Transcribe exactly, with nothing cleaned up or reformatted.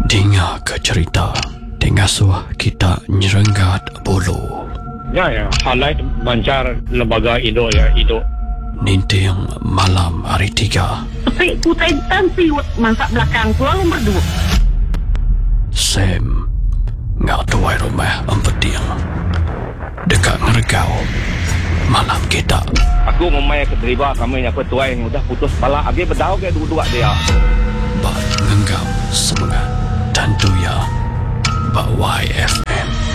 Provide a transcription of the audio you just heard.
Dengar ke cerita Tengasuh kita nyerenggat bulu. Ya, ya. Halai bancar lembaga Indo ya, Indo. Ninting malam hari tiga. Tapi putai tansi mangsa belakang pulang nomor dua. Sam ngak tuai rumah empeting. Dekat ngeregau malam kita. Aku memang keterima kami yang petuai yang udah putus pala. Agi berdau ke dua-dua dia. Bak ngenggam semangat dan tuya Bak Y F M.